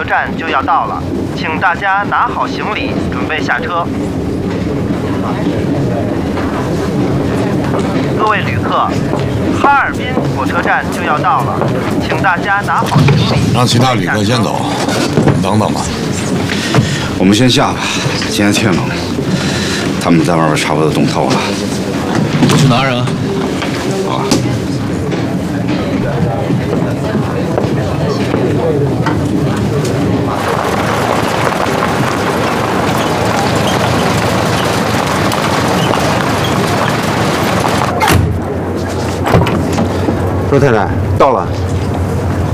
站就要到了，请大家拿好行李，准备下车。各位旅客，哈尔滨火车站就要到了，请大家拿好行李。 让其他旅客先走，我们等等吧。 我们先下吧，今天天冷，他们在外边差不多冻透了。 我去拿人。 好啊。 周太太，到了。